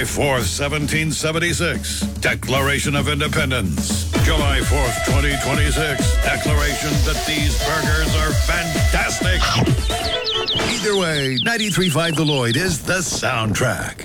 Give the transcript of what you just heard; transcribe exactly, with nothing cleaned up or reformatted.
fourth, seventeen seventy-six, Declaration of Independence. July fourth, twenty twenty-six, declaration that these burgers are fantastic. Either way, ninety-three point five The Lloyd is the soundtrack.